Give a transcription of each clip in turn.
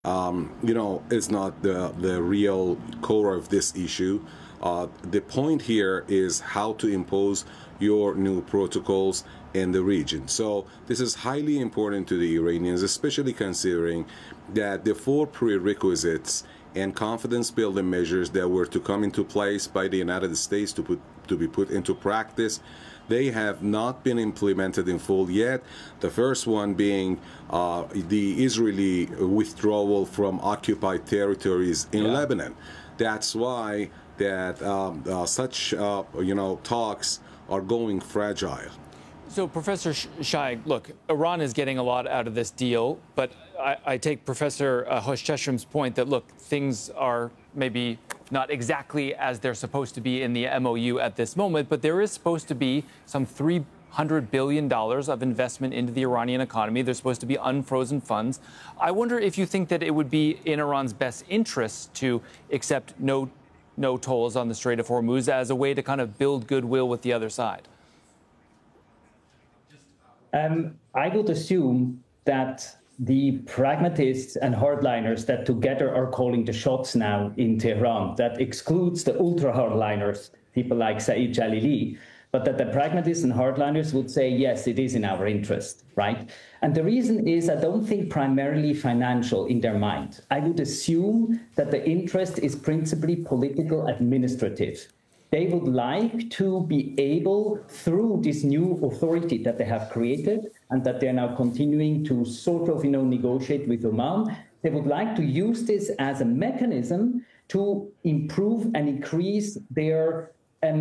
is not the real core of this issue. The point here is how to impose your new protocols in the region. So this is highly important to the Iranians, especially considering that the four prerequisites and confidence building measures that were to come into place by the United States to be put into practice, they have not been implemented in full yet. The first one being the Israeli withdrawal from occupied territories in Lebanon. That's why that such talks are going fragile. So, Professor Shai, look, Iran is getting a lot out of this deal, but I take Professor Hoshchesham's point that, look, things are maybe not exactly as they're supposed to be in the MOU at this moment, but there is supposed to be some $300 billion of investment into the Iranian economy. There's supposed to be unfrozen funds. I wonder if you think that it would be in Iran's best interest to accept no tolls on the Strait of Hormuz as a way to kind of build goodwill with the other side. I would assume that the pragmatists and hardliners that together are calling the shots now in Tehran, that excludes the ultra-hardliners, people like Saeed Jalili, but that the pragmatists and hardliners would say, yes, it is in our interest, right? And the reason is, I don't think primarily financial in their mind. I would assume that the interest is principally political administrative. They would like to be able, through this new authority that they have created and that they're now continuing to sort of, negotiate with Oman, they would like to use this as a mechanism to improve and increase their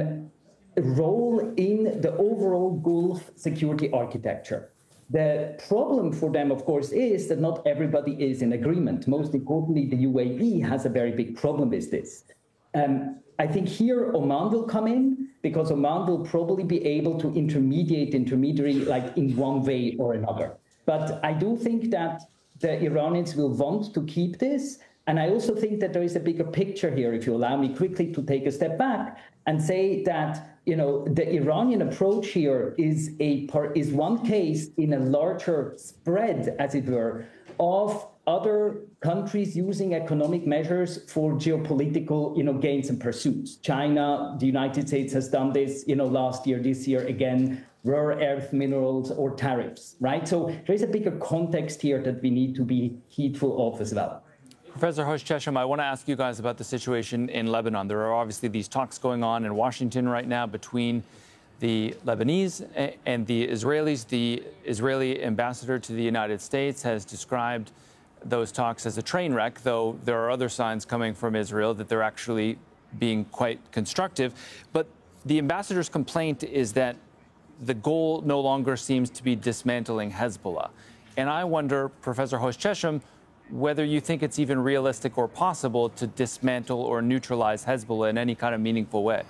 role in the overall Gulf security architecture. The problem for them, of course, is that not everybody is in agreement. Most importantly, the UAE has a very big problem with this. I think here Oman will come in because Oman will probably be able to intermediary, like in one way or another. But I do think that the Iranians will want to keep this. And I also think that there is a bigger picture here, if you allow me quickly to take a step back and say that, the Iranian approach here is one case in a larger spread, as it were, of other countries using economic measures for geopolitical, gains and pursuits. China, the United States has done this, last year, this year, again, rare earth minerals or tariffs, right? So there is a bigger context here that we need to be heedful of as well. Professor Hoshchesham, I want to ask you guys about the situation in Lebanon. There are obviously these talks going on in Washington right now between the Lebanese and the Israelis. The Israeli ambassador to the United States has described those talks as a train wreck, though there are other signs coming from Israel that they're actually being quite constructive. But the ambassador's complaint is that the goal no longer seems to be dismantling Hezbollah. And I wonder, Professor Hoshchesham, whether you think it's even realistic or possible to dismantle or neutralize Hezbollah in any kind of meaningful way.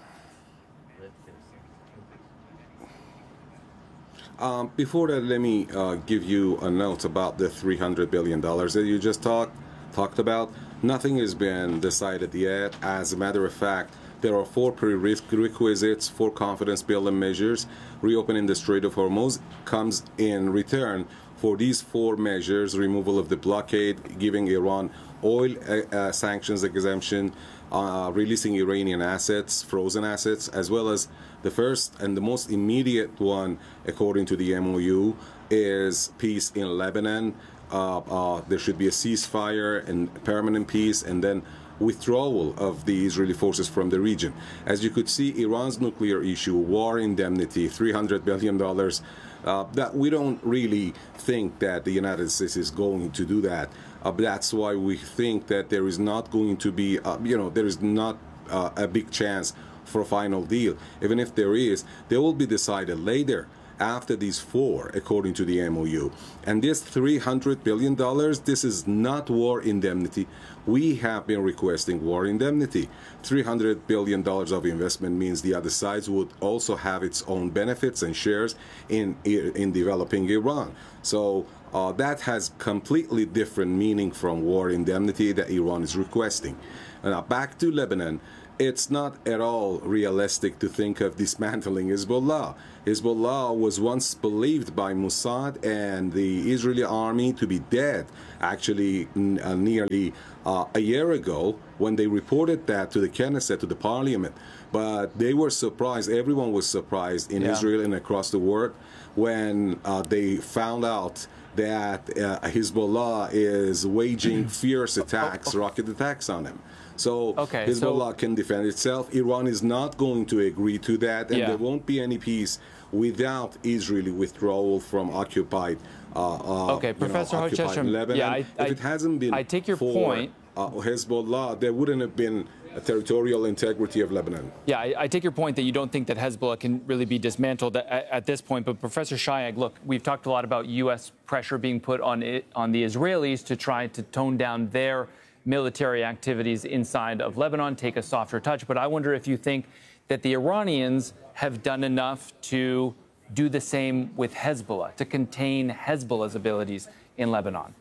Before that, let me give you a note about the $300 billion that you just talked about. Nothing has been decided yet. As a matter of fact, there are four prerequisites for confidence-building measures. Reopening the Strait of Hormuz comes in return for these four measures: removal of the blockade, giving Iran oil sanctions exemption, releasing Iranian assets, frozen assets, as well as the first and the most immediate one, according to the MOU, is peace in Lebanon. There should be a ceasefire and permanent peace, and then withdrawal of the Israeli forces from the region. As you could see, Iran's nuclear issue, war indemnity, $300 billion, that we don't really think that the United States is going to do that. That's why we think that there is not going to be, there is not a big chance for a final deal. Even if there is, they will be decided later after these four, according to the MOU. And this $300 billion, this is not war indemnity. We have been requesting war indemnity. $300 billion of investment means the other sides would also have its own benefits and shares in developing Iran. So that has completely different meaning from war indemnity that Iran is requesting. Now back to Lebanon. it's not at all realistic to think of dismantling Hezbollah. Hezbollah was once believed by Mossad and the Israeli army to be dead, actually nearly a year ago when they reported that to the Knesset, to the parliament. But they were surprised, everyone was surprised in Israel and across the world when they found out that Hezbollah is waging fierce attacks, rocket attacks on them. So Hezbollah can defend itself. Iran is not going to agree to that, and there won't be any peace without Israeli withdrawal from occupied Professor occupied Lebanon. If it hasn't been I take your for point. Hezbollah, there wouldn't have been a territorial integrity of Lebanon. Yeah, I take your point that you don't think that Hezbollah can really be dismantled at this point. But Professor Shayag, look, we've talked a lot about U.S. pressure being put on the Israelis to try to tone down their military activities inside of Lebanon, take a softer touch. But I wonder if you think that the Iranians have done enough to do the same with Hezbollah, to contain Hezbollah's abilities in Lebanon.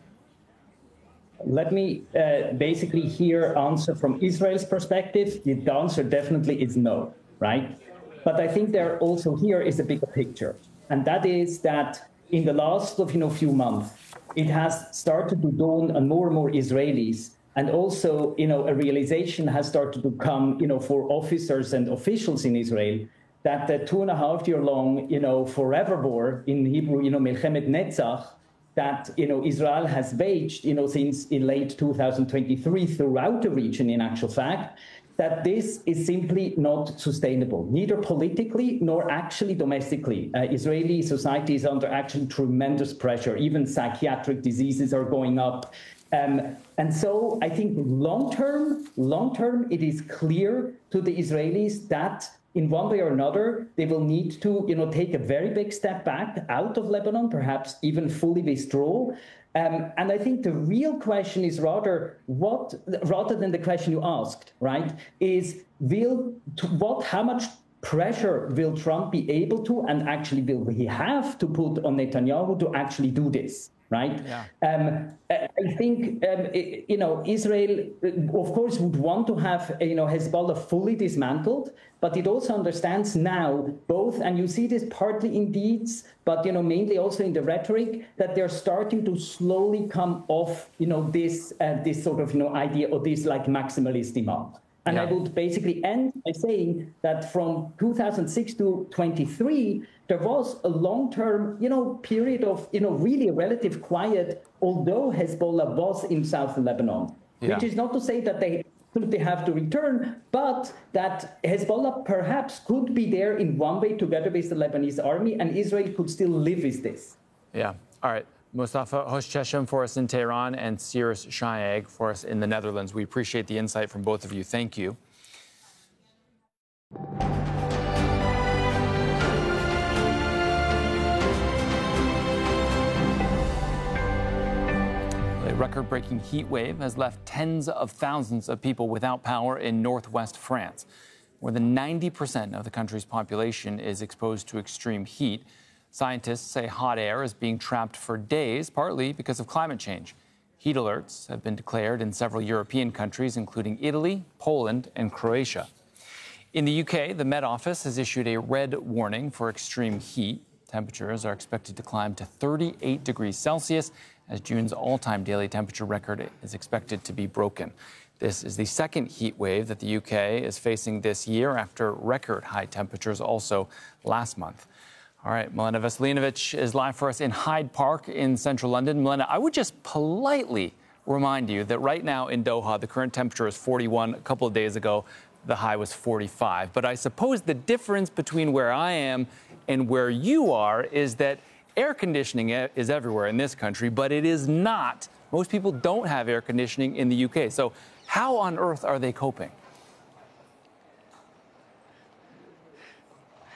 Let me basically here answer from Israel's perspective. The answer definitely is no, right? But I think there also here is a bigger picture. And that is that in the last few months, it has started to dawn on more and more Israelis. And also, a realization has started to come, for officers and officials in Israel that the 2.5 year long, forever war in Hebrew, Milchemet Netzach, that, Israel has waged, since in late 2023 throughout the region, in actual fact, that this is simply not sustainable, neither politically nor actually domestically. Israeli society is under actually tremendous pressure. Even psychiatric diseases are going up. And so I think long term, it is clear to the Israelis that in one way or another, they will need to, take a very big step back out of Lebanon, perhaps even fully withdraw. And I think the real question is rather than the question you asked, right, is how much pressure will Trump be able to, and actually will he have to put on Netanyahu to actually do this? Right. Yeah. I think, Israel, of course, would want to have, Hezbollah fully dismantled, but it also understands now both, and you see this partly in deeds, but, mainly also in the rhetoric, that they're starting to slowly come off, this sort of, idea of this like maximalist demand. And I would basically end by saying that from 2006 to 23, there was a long-term, period of, really relative quiet, although Hezbollah was in southern Lebanon, which is not to say that they have to return, but that Hezbollah perhaps could be there in one way together with the Lebanese army, and Israel could still live with this. Yeah. All right. Mustafa Hoshcheshem for us in Tehran and Cyrus Shayag for us in the Netherlands. We appreciate the insight from both of you. Thank you. A record-breaking heat wave has left tens of thousands of people without power in northwest France. More than 90% of the country's population is exposed to extreme heat. Scientists say hot air is being trapped for days, partly because of climate change. Heat alerts have been declared in several European countries, including Italy, Poland, and Croatia. In the UK, the Met Office has issued a red warning for extreme heat. Temperatures are expected to climb to 38 degrees Celsius, as June's all-time daily temperature record is expected to be broken. This is the second heat wave that the UK is facing this year, after record high temperatures also last month. All right, Milena Veselinovic is live for us in Hyde Park in central London. Milena, I would just politely remind you that right now in Doha, the current temperature is 41. A couple of days ago, the high was 45. But I suppose the difference between where I am and where you are is that air conditioning is everywhere in this country, but it is not. Most people don't have air conditioning in the UK. So how on earth are they coping?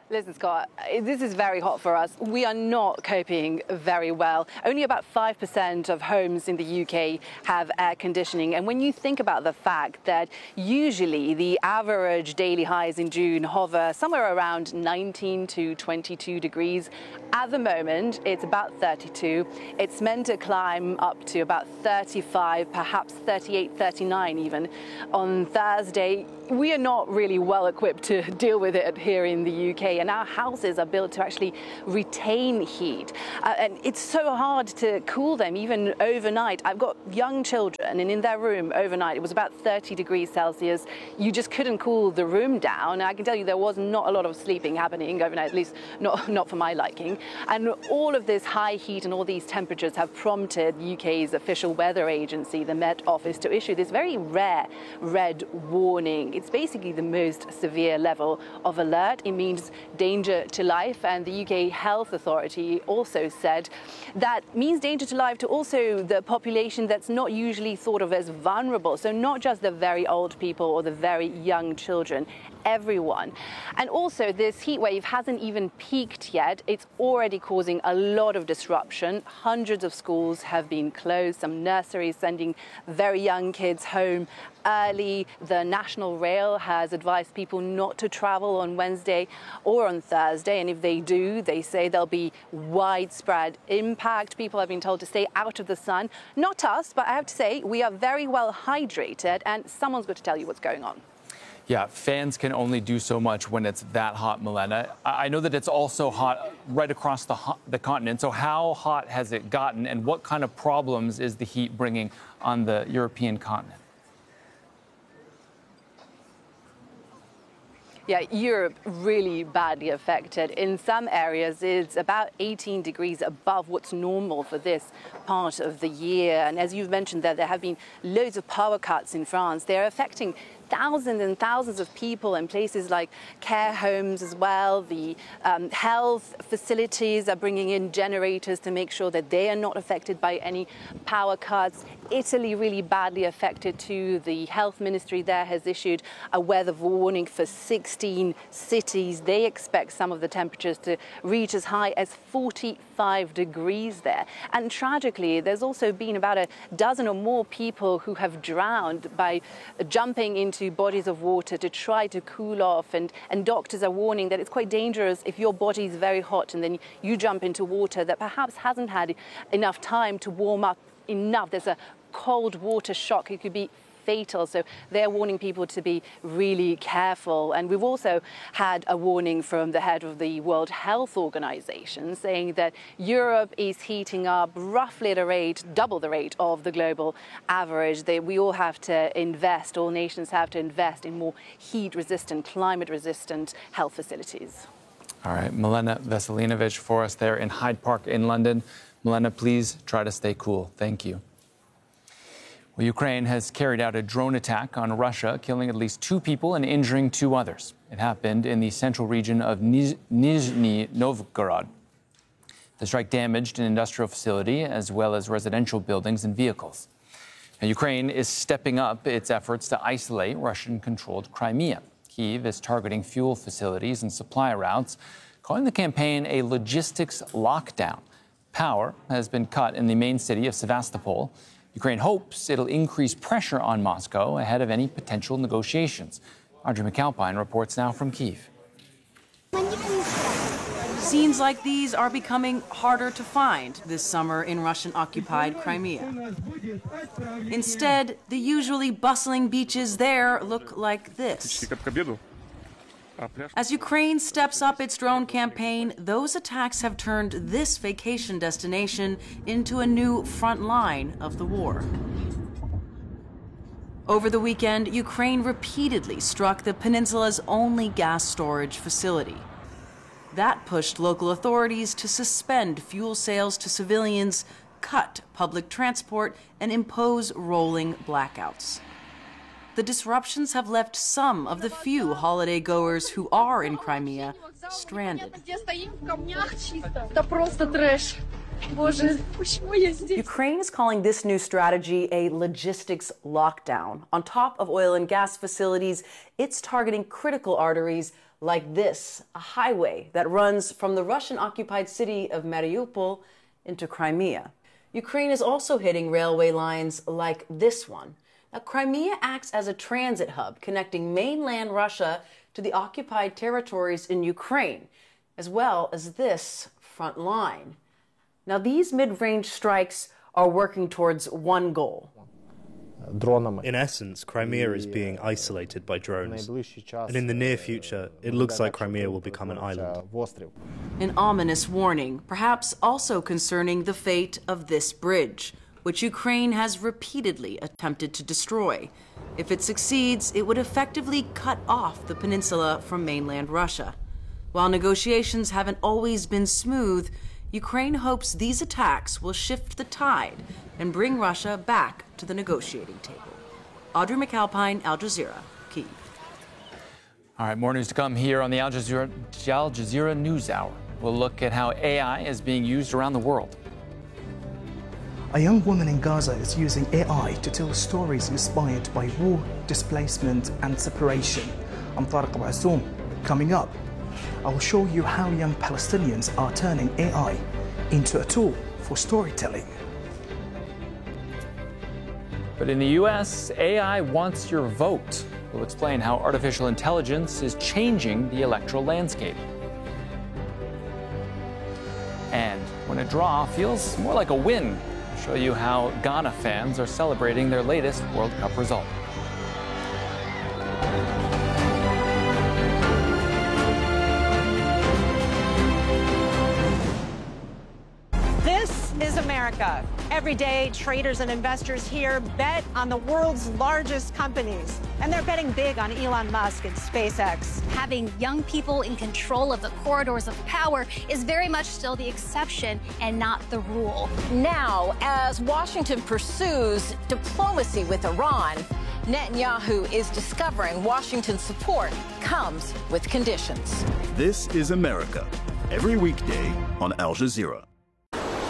Listen, Scott, this is very hot for us. We are not coping very well. Only about 5% of homes in the UK have air conditioning. And when you think about the fact that usually the average daily highs in June hover somewhere around 19 to 22 degrees, at the moment it's about 32. It's meant to climb up to about 35, perhaps 38, 39 even on Thursday. We are not really well equipped to deal with it here in the UK, and our houses are built to actually retain heat. And it's so hard to cool them even overnight. I've got young children, and in their room overnight it was about 30 degrees Celsius. You just couldn't cool the room down. I can tell you there was not a lot of sleeping happening overnight, at least not for my liking. And all of this high heat and all these temperatures have prompted UK's official weather agency, the Met Office, to issue this very rare red warning. It's basically the most severe level of alert. It means danger to life, and the UK Health Authority also said that means danger to life to also the population that's not usually thought of as vulnerable. So not just the very old people or the very young children, everyone. And also this heat wave hasn't even peaked yet. It's already causing a lot of disruption. Hundreds of schools have been closed, some nurseries sending very young kids home early. The National Rail has advised people not to travel on Wednesday or on Thursday, and if they do, they say there'll be widespread impact. People have been told to stay out of the sun. Not us, but I have to say we are very well hydrated, and someone's got to tell you what's going on. Yeah, fans can only do so much when it's that hot, Milena. I know that it's also hot right across the continent. So how hot has it gotten, and what kind of problems is the heat bringing on the European continent? Yeah, Europe really badly affected. In some areas, it's about 18 degrees above what's normal for this part of the year. And as you've mentioned, there have been loads of power cuts in France. They're affecting thousands and thousands of people in places like care homes as well. The health facilities are bringing in generators to make sure that they are not affected by any power cuts. Italy really badly affected too. The health ministry there has issued a weather warning for 16 cities. They expect some of the temperatures to reach as high as 45 degrees there. And tragically, there's also been about a dozen or more people who have drowned by jumping into bodies of water to try to cool off, and doctors are warning that it's quite dangerous if your body is very hot and then you jump into water that perhaps hasn't had enough time to warm up enough. There's a cold water shock. It could be fatal. So they're warning people to be really careful. And we've also had a warning from the head of the World Health Organization saying that Europe is heating up roughly at a rate, double the rate of the global average. We all have to invest, all nations have to invest in more heat-resistant, climate-resistant health facilities. All right, Milena Veselinovic for us there in Hyde Park in London. Milena, please try to stay cool. Thank you. Well, Ukraine has carried out a drone attack on Russia, killing at least 2 people and injuring 2 others. It happened in the central region of Nizhny Novgorod. The strike damaged an industrial facility as well as residential buildings and vehicles. Now, Ukraine is stepping up its efforts to isolate Russian-controlled Crimea. Kyiv is targeting fuel facilities and supply routes, calling the campaign a logistics lockdown. Power has been cut in the main city of Sevastopol. Ukraine hopes it'll increase pressure on Moscow ahead of any potential negotiations. Audrey McAlpine reports now from Kyiv. Scenes like these are becoming harder to find this summer in Russian-occupied Crimea. Instead, the usually bustling beaches there look like this. As Ukraine steps up its drone campaign, those attacks have turned this vacation destination into a new front line of the war. Over the weekend, Ukraine repeatedly struck the peninsula's only gas storage facility. That pushed local authorities to suspend fuel sales to civilians, cut public transport, and impose rolling blackouts. The disruptions have left some of the few holiday goers who are in Crimea stranded. Ukraine is calling this new strategy a logistics lockdown. On top of oil and gas facilities, it's targeting critical arteries like this, a highway that runs from the Russian-occupied city of Mariupol into Crimea. Ukraine is also hitting railway lines like this one. Now, Crimea acts as a transit hub connecting mainland Russia to the occupied territories in Ukraine, as well as this front line. Now, these mid-range strikes are working towards one goal. In essence, Crimea is being isolated by drones. And in the near future, it looks like Crimea will become an island. An ominous warning, perhaps also concerning the fate of this bridge, which Ukraine has repeatedly attempted to destroy. If it succeeds, it would effectively cut off the peninsula from mainland Russia. While negotiations haven't always been smooth, Ukraine hopes these attacks will shift the tide and bring Russia back to the negotiating table. Audrey McAlpine, Al Jazeera, Kyiv. All right, more news to come here on the Al Jazeera NewsHour. We'll look at how AI is being used around the world. A young woman in Gaza is using AI to tell stories inspired by war, displacement, and separation. I'm Tariq Abu Assoum. Coming up, I will show you how young Palestinians are turning AI into a tool for storytelling. But in the U.S., AI wants your vote. We'll explain how artificial intelligence is changing the electoral landscape. And when a draw feels more like a win, I'll show you how Ghana fans are celebrating their latest World Cup result. This is America. Every day, traders and investors here bet on the world's largest companies. And they're betting big on Elon Musk and SpaceX. Having young people in control of the corridors of power is very much still the exception and not the rule. Now, as Washington pursues diplomacy with Iran, Netanyahu is discovering Washington's support comes with conditions. This is America. Every weekday on Al Jazeera.